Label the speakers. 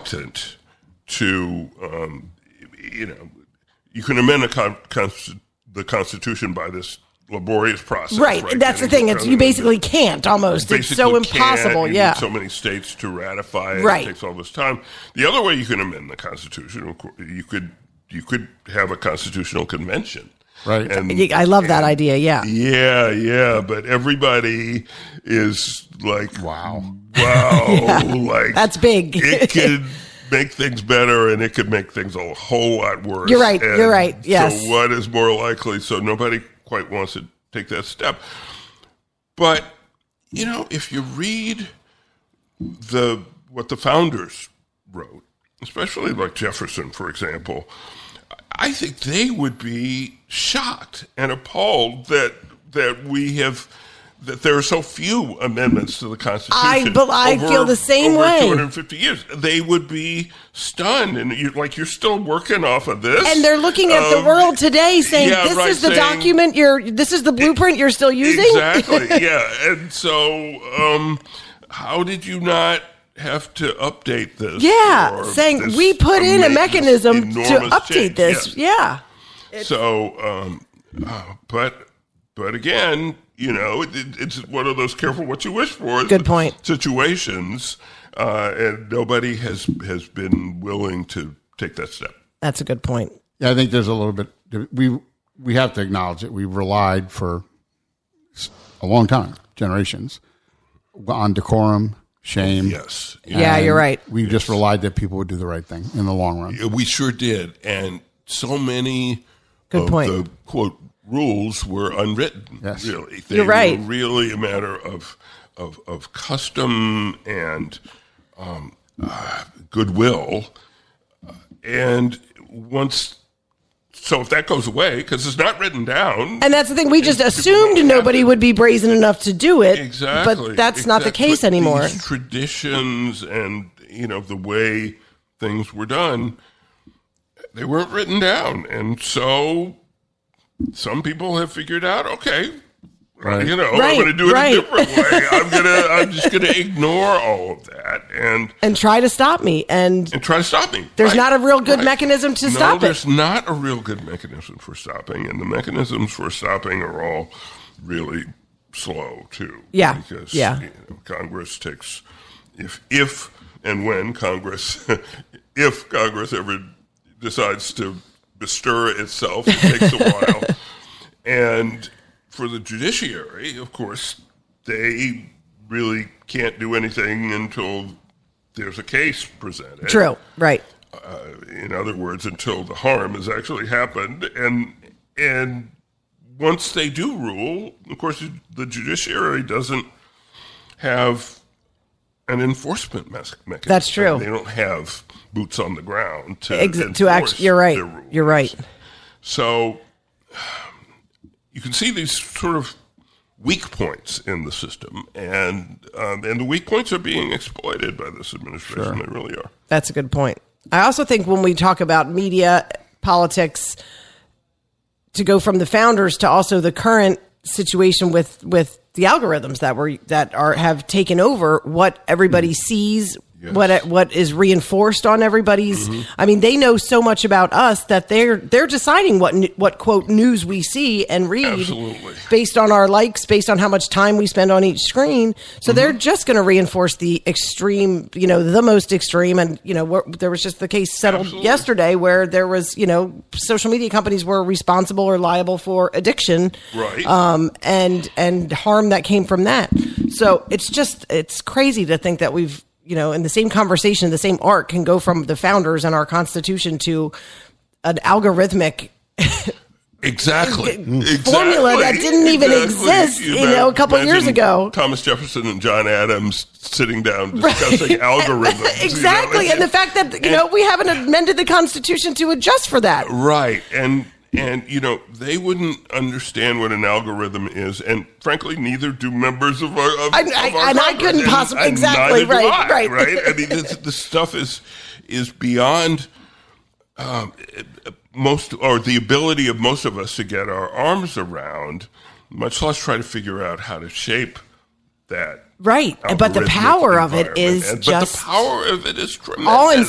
Speaker 1: reluctant to, you can amend the Constitution by this laborious process.
Speaker 2: Right. That's the thing. You basically can't almost. It's so impossible.
Speaker 1: You need so many states to ratify it.
Speaker 2: Right.
Speaker 1: It takes all this time. The other way you can amend the Constitution, you could have a constitutional convention.
Speaker 3: Right.
Speaker 2: I love that idea. Yeah.
Speaker 1: Yeah. But everybody is like, wow.
Speaker 2: Yeah.
Speaker 1: Like,
Speaker 2: that's big.
Speaker 1: It could make things better and it could make things a whole lot worse.
Speaker 2: You're right. Yes.
Speaker 1: So what is more likely? So nobody quite wants to take that step. But, if you read what the founders wrote, especially like Jefferson, for example, I think they would be shocked and appalled that there are so few amendments to the Constitution.
Speaker 2: I feel the same
Speaker 1: over
Speaker 2: way.
Speaker 1: 250 years, they would be stunned, and you're still working off of this.
Speaker 2: And they're looking at the world today, saying, "This is the document. This is the blueprint you're still using."
Speaker 1: Exactly. Yeah, and so how did you not have to update this?
Speaker 2: Yeah, saying we put in a mechanism to update this.
Speaker 1: Yes.
Speaker 2: Yeah.
Speaker 1: So, but again, it's one of those careful what you wish for.
Speaker 2: Good point.
Speaker 1: Situations, and nobody has been willing to take that step.
Speaker 2: That's a good point.
Speaker 3: Yeah, I think there's a little bit. We have to acknowledge it. We relied for a long time, generations, on decorum, shame.
Speaker 1: Yes.
Speaker 2: Yeah, you're right.
Speaker 3: We just relied that people would do the right thing in the long run.
Speaker 1: We sure did, and so many
Speaker 2: the
Speaker 1: quote rules were unwritten.
Speaker 3: Yes.
Speaker 1: Really,
Speaker 2: you're right.
Speaker 1: Were really a matter of custom and goodwill, and so if that goes away, because it's not written down.
Speaker 2: And that's the thing. We just assumed nobody would be brazen enough to do it.
Speaker 1: Exactly.
Speaker 2: But that's not the case anymore.
Speaker 1: These traditions and, the way things were done, they weren't written down. And so some people have figured out, okay, I'm going to do it a different way. I'm just going to ignore all of that and
Speaker 2: try to stop me and
Speaker 1: try to stop me.
Speaker 2: There's not a real good mechanism to stop it.
Speaker 1: There's not a real good mechanism for stopping, and the mechanisms for stopping are all really slow too.
Speaker 2: Yeah,
Speaker 1: because Congress takes if and when Congress if Congress ever decides to bestir itself, it takes a while, and for the judiciary, of course, they really can't do anything until there's a case presented.
Speaker 2: True, right.
Speaker 1: In other words, until the harm has actually happened. And once they do rule, of course, the judiciary doesn't have an enforcement mechanism.
Speaker 2: That's true.
Speaker 1: They don't have boots on the ground to
Speaker 2: enforce You're right.
Speaker 1: their rules.
Speaker 2: You're right.
Speaker 1: So you can see these sort of weak points in the system, and the weak points are being exploited by this administration. Sure. They really are.
Speaker 2: That's a good point. I also think when we talk about media, politics, to go from the founders to also the current situation with the algorithms that have taken over what everybody sees. Yes. What is reinforced on everybody's? Mm-hmm. I mean, they know so much about us that they're deciding what quote news we see and read.
Speaker 1: Absolutely.
Speaker 2: Based on our likes, based on how much time we spend on each screen. So they're just going to reinforce the extreme, the most extreme. And there was just the case settled yesterday where there was social media companies were responsible or liable for addiction,
Speaker 1: right?
Speaker 2: And harm that came from that. So it's crazy to think that we've. In the same conversation, the same arc can go from the founders and our Constitution to an algorithmic formula that didn't even exist, a couple years ago.
Speaker 1: Thomas Jefferson and John Adams sitting down discussing algorithms.
Speaker 2: Exactly. And the fact that, we haven't amended the Constitution to adjust for that.
Speaker 1: Right. And they wouldn't understand what an algorithm is, and frankly, neither do members of our
Speaker 2: and I couldn't possibly exactly right.
Speaker 1: I mean, this stuff is beyond the ability of most of us to get our arms around, much less try to figure out how to shape that.
Speaker 2: Right, but the power of it is
Speaker 1: the power of it is tremendous.
Speaker 2: All